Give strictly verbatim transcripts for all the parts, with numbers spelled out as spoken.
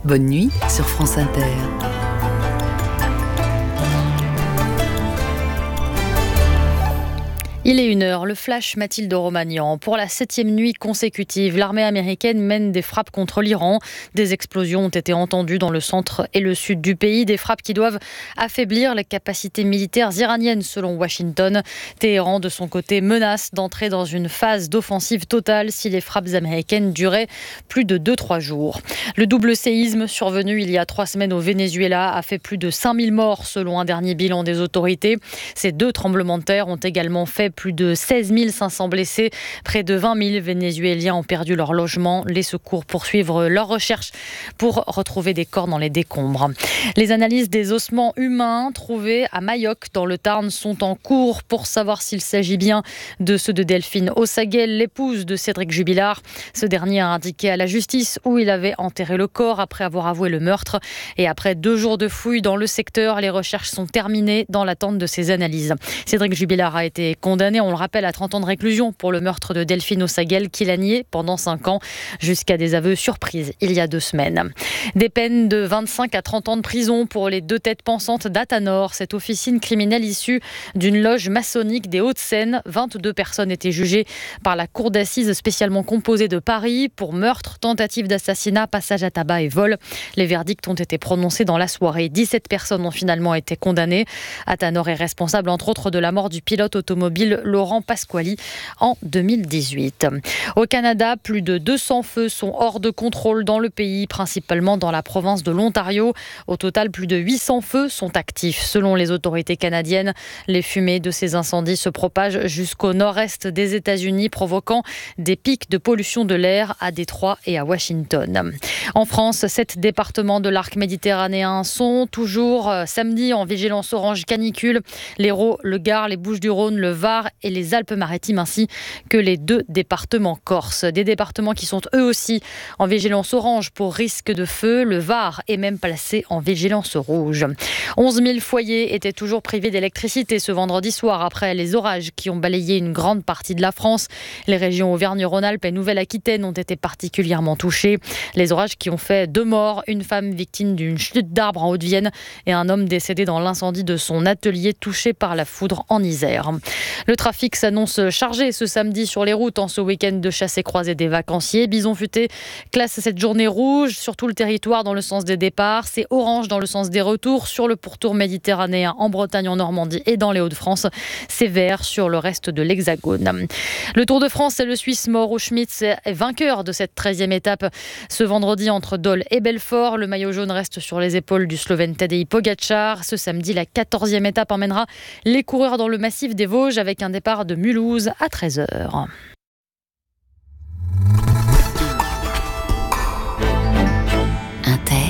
Bonne nuit sur France Inter. Il est une heure, le flash Mathilde Romagnan. Pour la septième nuit consécutive, l'armée américaine mène des frappes contre l'Iran. Des explosions ont été entendues dans le centre et le sud du pays. Des frappes qui doivent affaiblir les capacités militaires iraniennes, selon Washington. Téhéran, de son côté, menace d'entrer dans une phase d'offensive totale si les frappes américaines duraient plus de deux à trois jours. Le double séisme survenu il y a trois semaines au Venezuela a fait plus de cinq mille morts, selon un dernier bilan des autorités. Ces deux tremblements de terre ont également fait plus de seize mille cinq cents blessés. Près de vingt mille Vénézuéliens ont perdu leur logement. Les secours poursuivent leurs recherches pour retrouver des corps dans les décombres. Les analyses des ossements humains trouvés à Mayoc, dans le Tarn, sont en cours pour savoir s'il s'agit bien de ceux de Delphine Ossagel, l'épouse de Cédric Jubilard. Ce dernier a indiqué à la justice où il avait enterré le corps après avoir avoué le meurtre. Et après deux jours de fouilles dans le secteur, les recherches sont terminées dans l'attente de ces analyses. Cédric Jubilard a été condamné, on le rappelle, à trente ans de réclusion pour le meurtre de Delphine Ossagel, qu'il a nié pendant cinq ans, jusqu'à des aveux surprises il y a deux semaines. Des peines de vingt-cinq à trente ans de prison pour les deux têtes pensantes d'Athanor, cette officine criminelle issue d'une loge maçonnique des Hauts-de-Seine. vingt-deux personnes étaient jugées par la cour d'assises spécialement composée de Paris pour meurtre, tentative d'assassinat, passage à tabac et vol. Les verdicts ont été prononcés dans la soirée. dix-sept personnes ont finalement été condamnées. Athanor est responsable entre autres de la mort du pilote automobile Laurent Pasquali en deux mille dix-huit. Au Canada, plus de deux cents feux sont hors de contrôle dans le pays, principalement dans la province de l'Ontario. Au total, plus de huit cents feux sont actifs. Selon les autorités canadiennes, les fumées de ces incendies se propagent jusqu'au nord-est des États-Unis, provoquant des pics de pollution de l'air à Détroit et à Washington. En France, sept départements de l'arc méditerranéen sont toujours euh, samedi en vigilance orange canicule. L'Hérault, le Gard, les Bouches-du-Rhône, le Var et les Alpes-Maritimes, ainsi que les deux départements corses. Des départements qui sont eux aussi en vigilance orange pour risque de feu. Le Var est même placé en vigilance rouge. onze mille foyers étaient toujours privés d'électricité ce vendredi soir après les orages qui ont balayé une grande partie de la France. Les régions Auvergne-Rhône-Alpes et Nouvelle-Aquitaine ont été particulièrement touchées. Les orages qui ont fait deux morts, une femme victime d'une chute d'arbre en Haute-Vienne et un homme décédé dans l'incendie de son atelier touché par la foudre en Isère. Le trafic s'annonce chargé ce samedi sur les routes en ce week-end de chasse et croisée des vacanciers. Bison Futé classe cette journée rouge sur tout le territoire dans le sens des départs. C'est orange dans le sens des retours sur le pourtour méditerranéen en Bretagne, en Normandie et dans les Hauts-de-France. C'est vert sur le reste de l'Hexagone. Le Tour de France, c'est le Suisse Mauro Schmitz est vainqueur de cette treizième étape ce vendredi entre Dole et Belfort. Le maillot jaune reste sur les épaules du Slovène Tadej Pogačar. Ce samedi, la quatorzième étape emmènera les coureurs dans le massif des Vosges avec un départ de Mulhouse à treize heures. Inter.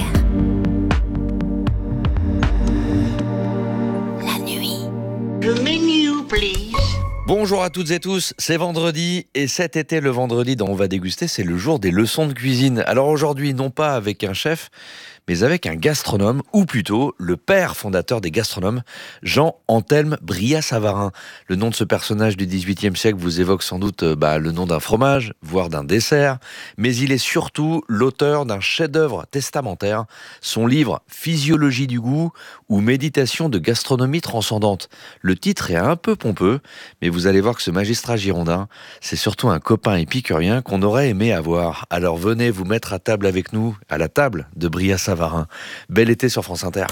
La nuit. The menu, please. Bonjour à toutes et tous, c'est vendredi et cet été, le vendredi dont on va déguster, c'est le jour des leçons de cuisine. Alors aujourd'hui, non pas avec un chef, mais avec un gastronome, ou plutôt le père fondateur des gastronomes, Jean-Anthelme Brillat-Savarin. Le nom de ce personnage du dix-huitième siècle vous évoque sans doute bah, le nom d'un fromage, voire d'un dessert, mais il est surtout l'auteur d'un chef-d'œuvre testamentaire, son livre « Physiologie du goût » ou « Méditation de gastronomie transcendante ». Le titre est un peu pompeux, mais vous allez voir que ce magistrat girondin, c'est surtout un copain épicurien qu'on aurait aimé avoir. Alors venez vous mettre à table avec nous, à la table de Brillat-Savarin. Bel été sur France Inter.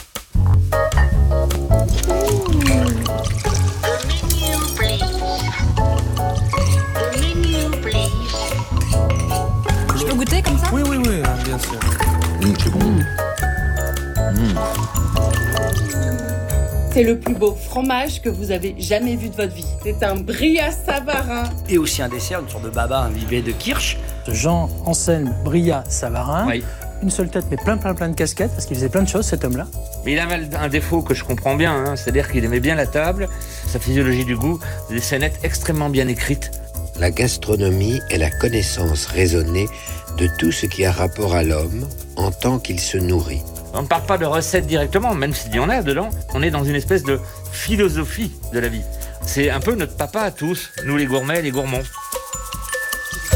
Je peux goûter comme ça ? Oui, oui, oui, bien sûr. Mmh, c'est bon. Mmh. C'est le plus beau fromage que vous avez jamais vu de votre vie. C'est un Brillat-Savarin. Et aussi un dessert, une sorte de baba imbibé de kirsch. Jean-Anthelme Brillat-Savarin. Oui. Une seule tête, mais plein, plein, plein de casquettes, parce qu'il faisait plein de choses, cet homme-là. Mais il avait un défaut que je comprends bien, hein, c'est-à-dire qu'il aimait bien la table, sa physiologie du goût, des scénettes extrêmement bien écrites. La gastronomie est la connaissance raisonnée de tout ce qui a rapport à l'homme en tant qu'il se nourrit. On ne parle pas de recettes directement, même s'il y en a dedans. On est dans une espèce de philosophie de la vie. C'est un peu notre papa à tous, nous les gourmets, les gourmands.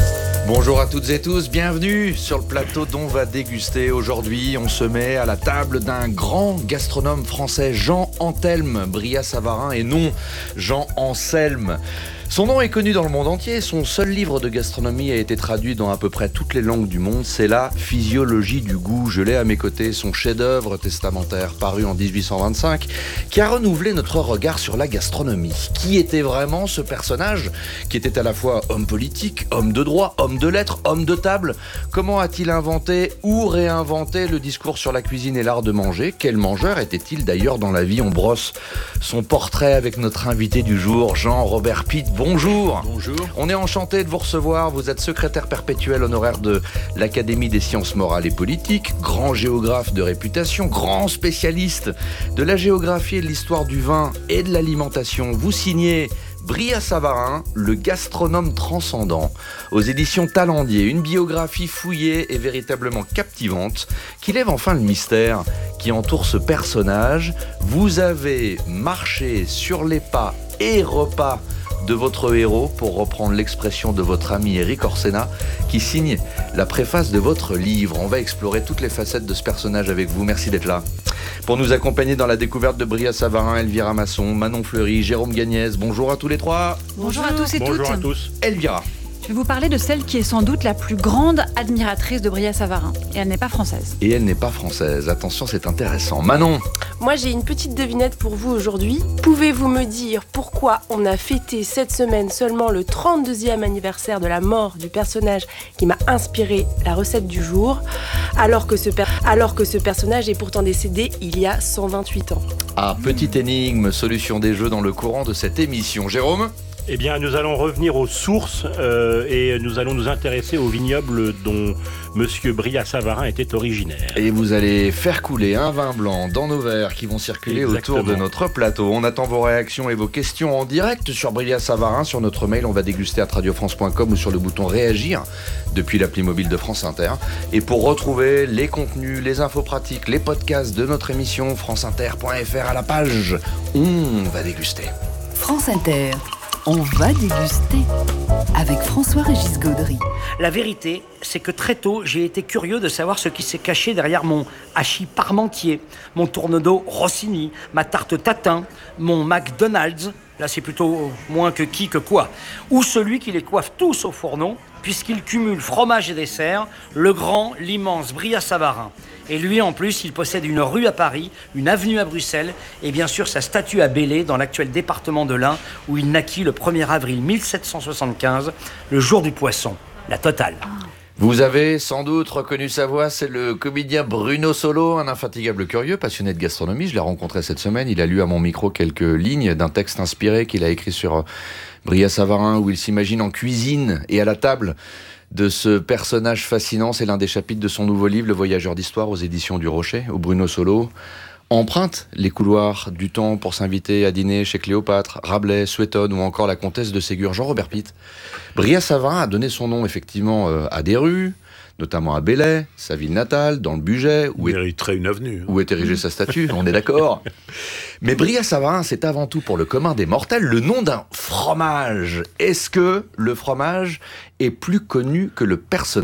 Bonjour à toutes et tous, bienvenue sur le plateau d'On va déguster. Aujourd'hui, on se met à la table d'un grand gastronome français, Jean Anthelme Brillat-Savarin, et non Jean Anselme. Son nom est connu dans le monde entier, son seul livre de gastronomie a été traduit dans à peu près toutes les langues du monde, c'est La physiologie du goût. Je l'ai à mes côtés, son chef-d'œuvre testamentaire paru en dix-huit cent vingt-cinq, qui a renouvelé notre regard sur la gastronomie. Qui était vraiment ce personnage, qui était à la fois homme politique, homme de droit, homme de lettres, homme de table? Comment a-t-il inventé ou réinventé le discours sur la cuisine et l'art de manger? Quel mangeur était-il d'ailleurs dans la vie? On brosse son portrait avec notre invité du jour, Jean-Robert Pitt. Bonjour. Bonjour. On est enchanté de vous recevoir. Vous êtes secrétaire perpétuel honoraire de l'Académie des sciences morales et politiques, grand géographe de réputation, grand spécialiste de la géographie et de l'histoire du vin et de l'alimentation. Vous signez Brillat-Savarin, le gastronome transcendant, aux éditions Talendier, une biographie fouillée et véritablement captivante qui lève enfin le mystère qui entoure ce personnage. Vous avez marché sur les pas et repas de votre héros, pour reprendre l'expression de votre ami Eric Orsena, qui signe la préface de votre livre. On va explorer toutes les facettes de ce personnage avec vous. Merci d'être là. Pour nous accompagner dans la découverte de Brillat-Savarin, Elvira Masson, Manon Fleury, Jérôme Gagnès. Bonjour à tous les trois. Bonjour, Bonjour à tous et Bonjour toutes. Bonjour à tous. Elvira. Je vais vous parler de celle qui est sans doute la plus grande admiratrice de Brillat-Savarin. Et elle n'est pas française. Et elle n'est pas française. Attention, c'est intéressant. Manon. Moi, j'ai une petite devinette pour vous aujourd'hui. Pouvez-vous me dire pourquoi on a fêté cette semaine seulement le trente-deuxième anniversaire de la mort du personnage qui m'a inspiré la recette du jour, alors que ce, per- alors que ce personnage est pourtant décédé il y a cent vingt-huit ans? Ah, petite énigme, solution des jeux dans le courant de cette émission. Jérôme. Eh bien, nous allons revenir aux sources euh, et nous allons nous intéresser au vignoble dont Monsieur Brillat-Savarin était originaire. Et vous allez faire couler un vin blanc dans nos verres qui vont circuler Exactement. autour de notre plateau. On attend vos réactions et vos questions en direct sur Brillat-Savarin, sur notre mail on va déguster à radio france point com ou sur le bouton réagir depuis l'appli mobile de France Inter. Et pour retrouver les contenus, les infos pratiques, les podcasts de notre émission, franceinter point f r à la page On va déguster. France Inter. On va déguster avec François-Régis Gaudry. La vérité, c'est que très tôt, j'ai été curieux de savoir ce qui s'est caché derrière mon hachis parmentier, mon tourne-dos Rossini, ma tarte tatin, mon McDonald's, là c'est plutôt moins que qui que quoi, ou celui qui les coiffe tous au fourneau, puisqu'il cumule fromage et dessert, le grand, l'immense Brillat-Savarin. Et lui, en plus, il possède une rue à Paris, une avenue à Bruxelles, et bien sûr sa statue à Belley, dans l'actuel département de l'Ain, où il naquit le premier avril mille sept cent soixante-quinze, le jour du poisson, la totale. Vous avez sans doute reconnu sa voix, c'est le comédien Bruno Solo, un infatigable curieux, passionné de gastronomie. Je l'ai rencontré cette semaine, il a lu à mon micro quelques lignes d'un texte inspiré qu'il a écrit sur Brillat-Savarin, où il s'imagine en cuisine et à la table de ce personnage fascinant. C'est l'un des chapitres de son nouveau livre, Le Voyageur d'Histoire, aux éditions du Rocher, où Bruno Solo emprunte les couloirs du temps pour s'inviter à dîner chez Cléopâtre, Rabelais, Suétone ou encore la comtesse de Ségur. Jean-Robert Pitt. Brillat-Savarin a donné son nom effectivement à des rues, notamment à Belley, sa ville natale, dans le Bugey, où, il mériterait une avenue, hein. où est érigée sa statue, on est d'accord. Mais Brillat-Savarin, c'est avant tout pour le commun des mortels le nom d'un fromage. Est-ce que le fromage est plus connu que le personnage ?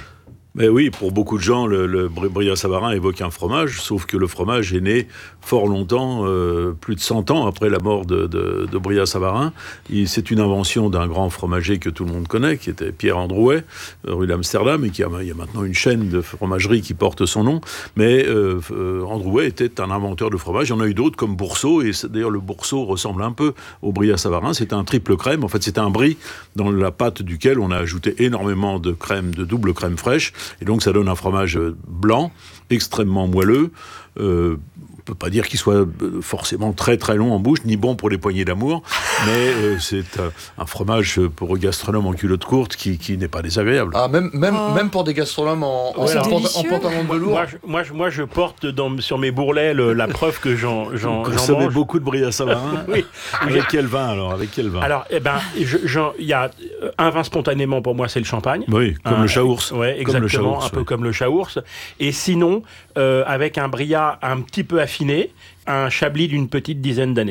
Mais oui, pour beaucoup de gens, le, le Brillat-Savarin évoque un fromage, sauf que le fromage est né fort longtemps, euh, plus de cent ans après la mort de, de, de Brillat-Savarin. Il, c'est une invention d'un grand fromager que tout le monde connaît, qui était Pierre Androuet, rue d'Amsterdam, et qui a, il y a maintenant une chaîne de fromagerie qui porte son nom. Mais euh, euh, Androuet était un inventeur de fromage. Il y en a eu d'autres comme Boursault, et d'ailleurs le Boursault ressemble un peu au Brillat-Savarin. C'était un triple crème, en fait c'était un brie dans la pâte duquel on a ajouté énormément de crème, de double crème fraîche. Et donc ça donne un fromage blanc, extrêmement moelleux. Euh, on ne peut pas dire qu'il soit forcément très très long en bouche, ni bon pour les poignées d'amour, mais euh, c'est un, un fromage pour un gastronome en culotte courte qui, qui n'est pas désagréable. Ah, même, même, oh. même pour des gastronomes en, en, voilà. en, en pantalon de velours. Moi, moi, moi, je porte dans, sur mes bourrelets le, la preuve que j'en, j'en, j'en mange. Vous beaucoup de Brillat-Savarin. Oui. Avec quel vin alors Avec quel vin Alors, eh ben, il y a un vin spontanément pour moi, c'est le champagne. Oui, comme un, le chaours. Euh, Oui, exactement, chaours, un peu oui. comme le chaours. Et sinon, euh, avec un Brillat un petit peu affiné, un Chablis d'une petite dizaine d'années.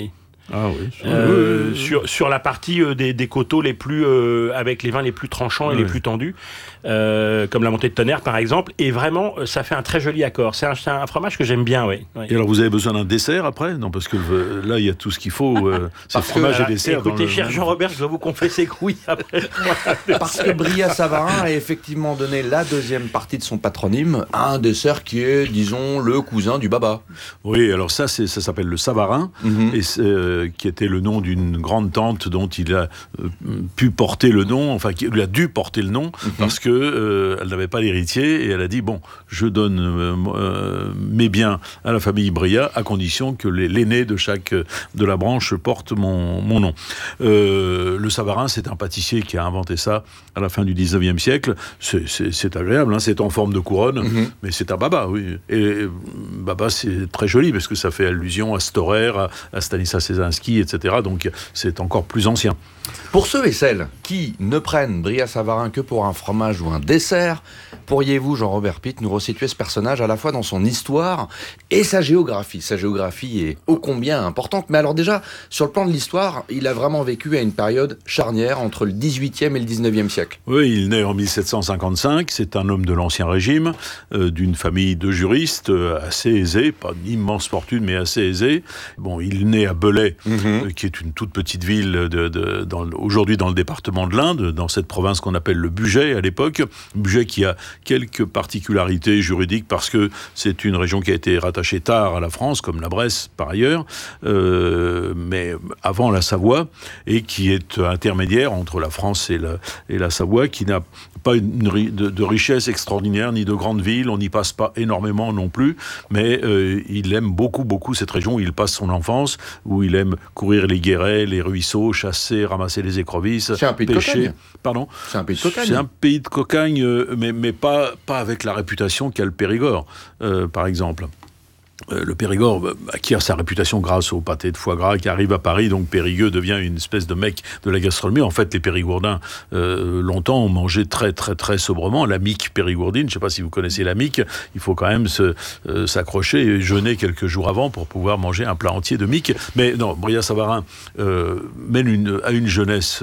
Ah oui. Euh, oui. Sur, sur la partie euh, des, des coteaux les plus, euh, avec les vins les plus tranchants et oui. les plus tendus, euh, comme la montée de Tonnerre par exemple. Et vraiment, ça fait un très joli accord. C'est un, c'est un fromage que j'aime bien, oui. oui. Et alors, vous avez besoin d'un dessert après ? Non, parce que euh, là, il y a tout ce qu'il faut. Euh, c'est fromage que, et dessert. Écoutez, dans cher le... Jean-Robert, je dois vous confesser que oui, après. Parce que Brillat-Savarin a effectivement donné la deuxième partie de son patronyme à un dessert qui est, disons, le cousin du baba. Oui, alors ça, c'est, ça s'appelle le Savarin, mm-hmm. et c'est, euh, qui était le nom d'une grande tante dont il a euh, pu porter le nom, enfin, qui lui a dû porter le nom, mm-hmm. parce que euh, elle n'avait pas d'héritier, et elle a dit, bon, je donne euh, euh, mes biens à la famille Brillat, à condition que les, l'aîné de chaque, de la branche porte mon, mon nom. Euh, le Savarin, c'est un pâtissier qui a inventé ça à la fin du dix-neuvième siècle. C'est, c'est, c'est agréable, hein, c'est en forme de couronne, mm-hmm. mais c'est un baba, oui. Et baba, c'est très joli, parce que ça fait allusion à Storer, à, à Stanislas Czesinski, et cetera. Donc c'est encore plus ancien. Pour ceux et celles qui ne prennent Brillat-Savarin que pour un fromage ou un dessert, pourriez-vous, Jean-Robert Pitt, nous resituer ce personnage à la fois dans son histoire et sa géographie ? Sa géographie est ô combien importante. Mais alors déjà, sur le plan de l'histoire, il a vraiment vécu à une période charnière entre le dix-huitième et le dix-neuvième siècle. Oui, il naît en mille sept cent cinquante-cinq. C'est un homme de l'Ancien Régime, euh, d'une famille de juristes euh, assez aisée, pas une immense fortune, mais assez aisée. Bon, il naît à Belay, mmh. euh, qui est une toute petite ville de, de, dans, aujourd'hui dans le département de l'Inde, dans cette province qu'on appelle le Bugey à l'époque. Bugey qui a quelques particularités juridiques parce que c'est une région qui a été rattachée tard à la France, comme la Bresse par ailleurs, euh, mais avant la Savoie, et qui est intermédiaire entre la France et la, et la Savoie, qui n'a pas une, de, de richesse extraordinaire, ni de grandes villes, on n'y passe pas énormément non plus, mais euh, il aime beaucoup, beaucoup cette région où il passe son enfance, où il aime courir les guérets, les ruisseaux, chasser, ramasser les écrevisses, c'est un pays pêcher. De cocagne. Pardon ? C'est un pays de cocagne. C'est un pays de cocagne, euh, mais, mais pas, pas avec la réputation qu'a le Périgord, euh, par exemple. Euh, le Périgord acquiert sa réputation grâce au pâté de foie gras qui arrive à Paris, donc Périgueux devient une espèce de mec de la gastronomie. En fait, les Périgourdins, euh, longtemps, ont mangé très, très, très sobrement la mique périgourdine. Je ne sais pas si vous connaissez la mique. Il faut quand même se, euh, s'accrocher et jeûner quelques jours avant pour pouvoir manger un plat entier de mique. Mais non, Brillat-Savarin euh, mène une, à une jeunesse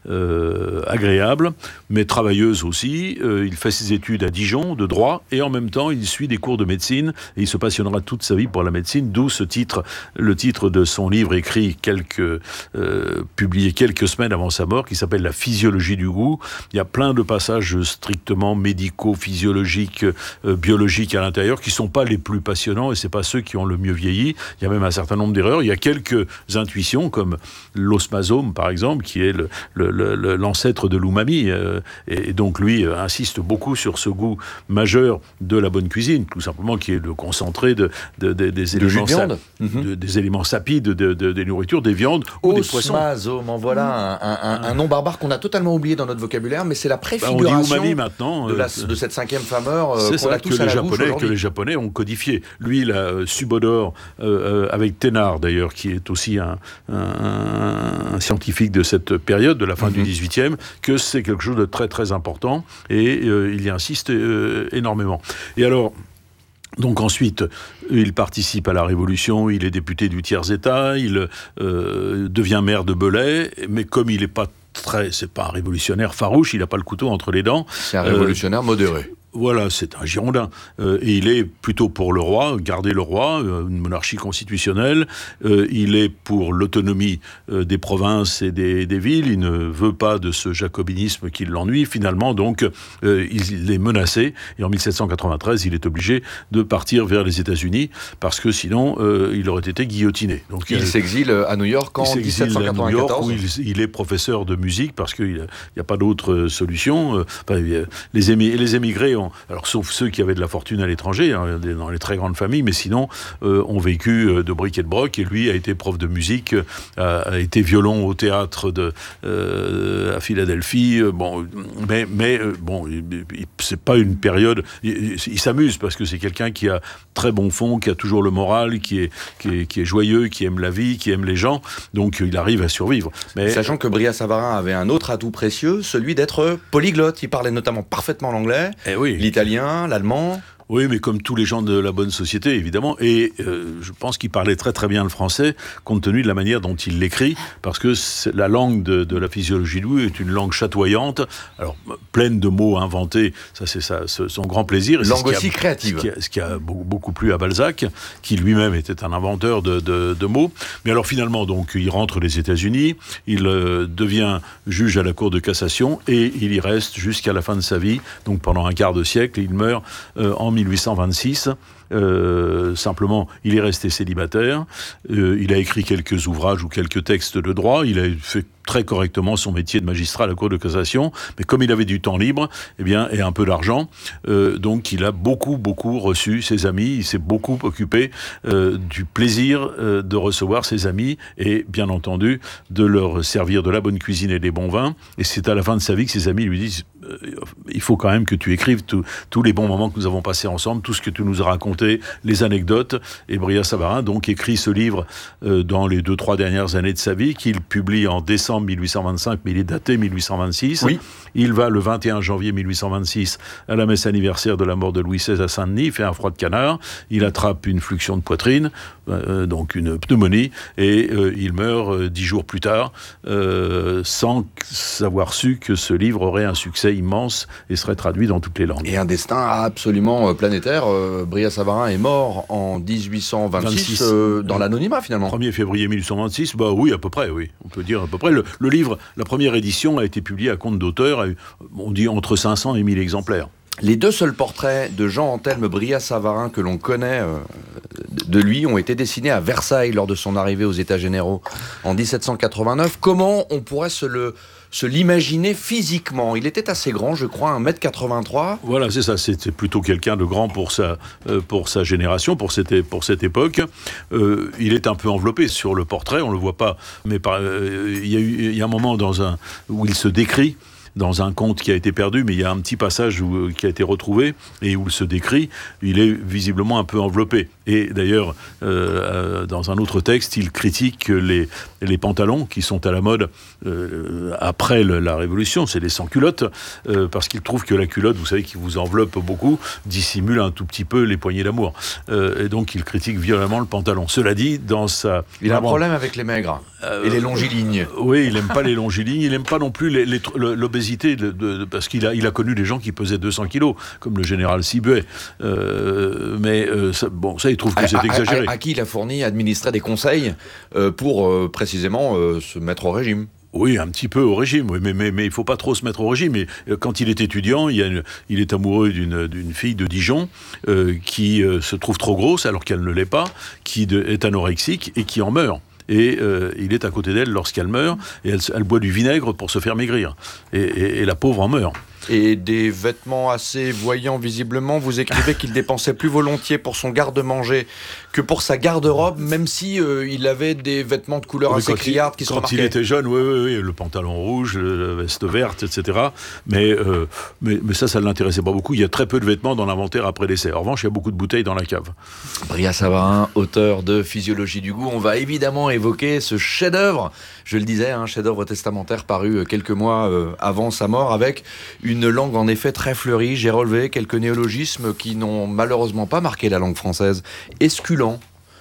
euh, agréable, mais travailleuse aussi. Euh, il fait ses études à Dijon, de droit, et en même temps, il suit des cours de médecine, et il se passionnera toute sa vie pour la médecine, d'où ce titre, le titre de son livre écrit quelques, euh, publié quelques semaines avant sa mort, qui s'appelle La physiologie du goût. Il y a plein de passages strictement médicaux, physiologiques, euh, biologiques à l'intérieur, qui sont pas les plus passionnants, et c'est pas ceux qui ont le mieux vieilli. Il y a même un certain nombre d'erreurs. Il y a quelques intuitions, comme l'osmasome, par exemple, qui est le, le, le, l'ancêtre de l'umami, euh, et donc lui euh, insiste beaucoup sur ce goût majeur de la bonne cuisine, tout simplement, qui est le concentré de De, de, des, de éléments sa- de, de, des éléments sapides de, de, des nourritures, des viandes ou des poissons. Osmasome, en voilà un, un, un, un nom barbare qu'on a totalement oublié dans notre vocabulaire, mais c'est la Bah, on préfiguration dit umami maintenant. de, la, euh, de cette cinquième fameur euh, c'est qu'on ça a que tous à les la bouche Japonais, que aujourd'hui. les Japonais ont codifié. Lui, il a euh, Subodore euh, euh, avec Thénard d'ailleurs, qui est aussi un, un, un scientifique de cette période, de la fin mm-hmm. du dix-huitième, que c'est quelque chose de très très important, et euh, il y insiste euh, énormément. Et alors. Donc ensuite, il participe à la Révolution, il est député du tiers-État, il euh, devient maire de Belay, mais comme il n'est pas très, c'est pas un révolutionnaire farouche, il n'a pas le couteau entre les dents. C'est un révolutionnaire euh, modéré. Voilà, c'est un Girondin. Euh, et il est plutôt pour le roi, garder le roi, euh, une monarchie constitutionnelle. Euh, il est pour l'autonomie euh, des provinces et des, des villes. Il ne veut pas de ce jacobinisme qui l'ennuie. Finalement, donc, euh, il, il est menacé. Et en mille sept cent quatre-vingt-treize, il est obligé de partir vers les États-Unis parce que sinon, euh, il aurait été guillotiné. Donc, il euh, s'exile à New York en dix-sept cent quatre-vingt-quatorze. À New York, où il, il est professeur de musique parce qu'il n'y a pas d'autre solution. Euh, enfin, les, émi- les émigrés ont alors sauf ceux qui avaient de la fortune à l'étranger, hein, dans les très grandes familles, mais sinon euh, ont vécu euh, de bric et de broc, et lui a été prof de musique, euh, a été violon au théâtre de, euh, à Philadelphie, euh, bon, mais, mais euh, bon, il, il, c'est pas une période, il, il s'amuse parce que c'est quelqu'un qui a très bon fond, qui a toujours le moral, qui est, qui est, qui est joyeux, qui aime la vie, qui aime les gens, donc il arrive à survivre. Mais... Sachant que Brillat-Savarin avait un autre atout précieux, celui d'être polyglotte, il parlait notamment parfaitement l'anglais, eh oui. l'italien, l'allemand. Oui, mais comme tous les gens de la bonne société, évidemment. Et euh, je pense qu'il parlait très très bien le français, compte tenu de la manière dont il l'écrit, parce que la langue de, de la physiologie de Louis est une langue chatoyante, alors pleine de mots inventés, ça c'est ça, son grand plaisir. Et langue aussi a, créative. Ce qui a, ce qui a beaucoup, beaucoup plu à Balzac, qui lui-même était un inventeur de, de, de mots. Mais alors finalement, donc, il rentre aux États-Unis, il euh, devient juge à la Cour de cassation, et il y reste jusqu'à la fin de sa vie, donc pendant un quart de siècle, et il meurt euh, en mille huit cent vingt-six. Euh, simplement, il est resté célibataire. Euh, il a écrit quelques ouvrages ou quelques textes de droit. Il a fait très correctement son métier de magistrat à la Cour de cassation. Mais comme il avait du temps libre, eh bien, et un peu d'argent, euh, donc il a beaucoup, beaucoup reçu ses amis. Il s'est beaucoup occupé euh, du plaisir euh, de recevoir ses amis et, bien entendu, de leur servir de la bonne cuisine et des bons vins. Et c'est à la fin de sa vie que ses amis lui disent euh, il faut quand même que tu écrives tout, tous les bons moments que nous avons passés ensemble, tout ce que tu nous as raconté, les anecdotes. Et Brillat-Savarin donc écrit ce livre euh, dans les deux trois dernières années de sa vie, qu'il publie en décembre mille huit cent vingt-cinq, mais il est daté mille huit cent vingt-six. Oui. Il va le vingt et un janvier mille huit cent vingt-six à la messe anniversaire de la mort de Louis seize à Saint-Denis. Il fait un froid de canard, il attrape une fluxion de poitrine, euh, donc une pneumonie, et euh, il meurt euh, dix jours plus tard, euh, sans avoir su que ce livre aurait un succès immense et serait traduit dans toutes les langues. Et un destin absolument euh, planétaire. Euh, Brillat-Savarin est mort en dix-huit cent vingt-six euh, dans l'anonymat finalement. premier février mille huit cent vingt-six, bah oui, à peu près, oui. On peut dire à peu près. Le, le livre, la première édition a été publiée à compte d'auteur, on dit entre cinq cents et mille exemplaires. Les deux seuls portraits de Jean-Anthelme Brillat-Savarin que l'on connaît euh, de lui ont été dessinés à Versailles lors de son arrivée aux États généraux en dix-sept cent quatre-vingt-neuf. Comment on pourrait se le... se l'imaginer physiquement? Il était assez grand, je crois, un mètre quatre-vingt-trois. Voilà, c'est ça, c'était plutôt quelqu'un de grand pour sa, euh, pour sa génération, pour cette, pour cette époque. Euh, il est un peu enveloppé sur le portrait, on ne le voit pas, mais par, euh, il y a eu, il y a un moment dans un, où il se décrit dans un conte qui a été perdu, mais il y a un petit passage où, qui a été retrouvé et où il se décrit, il est visiblement un peu enveloppé. Et d'ailleurs, euh, dans un autre texte, il critique les, les pantalons qui sont à la mode euh, après le, la Révolution, c'est les sans-culottes, euh, parce qu'il trouve que la culotte, vous savez, qui vous enveloppe beaucoup, dissimule un tout petit peu les poignées d'amour. Euh, et donc, il critique violemment le pantalon. Cela dit, dans sa... Il a un problème avec les maigres euh, et les longilignes. Oui, il n'aime pas les longilignes, il n'aime pas non plus les, les, l'obésité. De, de, de, parce qu'il a, il a connu des gens qui pesaient deux cents kilos, comme le général Sibuet. Euh, mais euh, ça, bon, ça, il trouve que à, c'est à, exagéré. À, à qui il a fourni, administré des conseils euh, pour euh, précisément euh, se mettre au régime. Oui, un petit peu au régime, oui, mais, mais, mais il ne faut pas trop se mettre au régime. Et, euh, quand il est étudiant, il, y a une, il est amoureux d'une, d'une fille de Dijon euh, qui euh, se trouve trop grosse alors qu'elle ne l'est pas, qui de, est anorexique et qui en meurt. Et euh, il est à côté d'elle lorsqu'elle meurt, et elle, elle boit du vinaigre pour se faire maigrir. Et, et, et la pauvre en meurt. Et des vêtements assez voyants visiblement. Vous écrivez qu'il dépensait plus volontiers pour son garde-manger que pour sa garde-robe, même si euh, il avait des vêtements de couleur oui, assez criarde qui se remarquaient. Quand il était jeune, oui, oui, oui, le pantalon rouge, la veste verte, et cetera. Mais, euh, mais, mais ça, ça ne l'intéressait pas beaucoup. Il y a très peu de vêtements dans l'inventaire après l'essai. En revanche, il y a beaucoup de bouteilles dans la cave. Brillat-Savarin, auteur de Physiologie du goût. On va évidemment évoquer ce chef-d'œuvre, je le disais, un chef-d'œuvre testamentaire paru quelques mois euh, avant sa mort, avec une langue en effet très fleurie. J'ai relevé quelques néologismes qui n'ont malheureusement pas marqué la langue française. Esculant,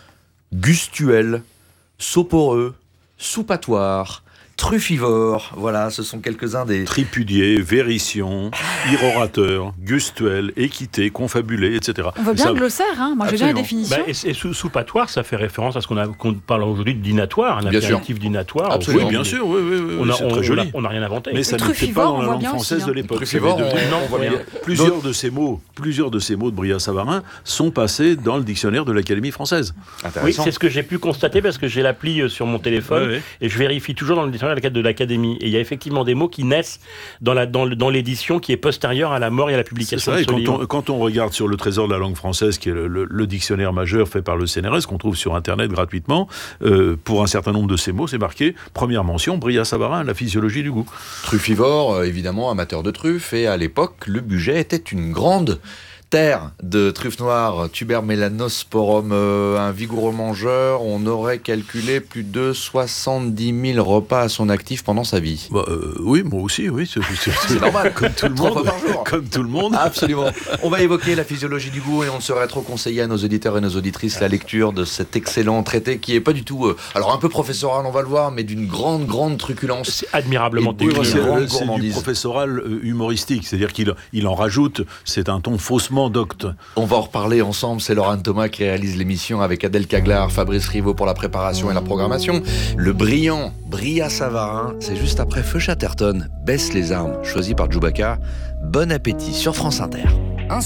gustuel, soporeux, soupatoire, truffivore, voilà, ce sont quelques-uns des... Tripudier, vérition, irorateur, gustuel, équité, confabulé, et cetera. On veut bien ça... le glossaire, hein. Moi j'ai bien la définition. Bah, et et sous, soupatoire, ça fait référence à ce qu'on, a, qu'on parle aujourd'hui de dînatoire, un apéritif dînatoire. Absolument. Oui, bien sûr, oui, oui, oui, on a, c'est on, très joli. On n'a rien inventé. Mais ça n'était pas dans la langue française aussi, hein. de l'époque. Truffivore, on, on voit bien. Plusieurs de ces mots, plusieurs de ces mots de Brillat-Savarin sont passés dans le dictionnaire de l'Académie française. Oui, c'est ce que j'ai pu constater parce que j'ai l'appli sur mon téléphone ouais, ouais. et je vérifie toujours dans le dictionnaire de l'Académie. Et il y a effectivement des mots qui naissent dans, la, dans, dans l'édition qui est postérieure à la mort et à la publication. C'est ça, de et ce quand, livre. on, quand on regarde sur le Trésor de la langue française, qui est le, le, le dictionnaire majeur fait par le C N R S, qu'on trouve sur Internet gratuitement, euh, pour un certain nombre de ces mots, c'est marqué, première mention, Brillat-Savarin, la physiologie du goût. Truffivore, évidemment, amateur de truffes, et à l'époque, le budget était une grande terre de truffes noires, Tuber melanosporum, euh, un vigoureux mangeur. On aurait calculé plus de soixante-dix mille repas à son actif pendant sa vie. Bah, euh, oui, moi aussi, oui. C'est, c'est, c'est normal, comme tout le Trois monde. fois par jour. Comme tout le monde. Absolument. On va évoquer la physiologie du goût et on ne saurait trop conseiller à nos auditeurs et nos auditrices la lecture de cet excellent traité qui est pas du tout, euh, alors un peu professoral, on va le voir, mais d'une grande, grande truculence. C'est admirablement Et oui, décrit. c'est- C'est, grande c'est du gourmandise. professoral euh, humoristique, c'est-à-dire qu'il il en rajoute, c'est un ton faussement docte. On va en reparler ensemble, c'est Laurent Thomas qui réalise l'émission avec Adèle Caglar, Fabrice Rivaud pour la préparation et la programmation. Le brillant Bria Savarin, c'est juste après Feu Chatterton, Baisse les armes, choisi par Djoubaka. Bon appétit sur France Inter.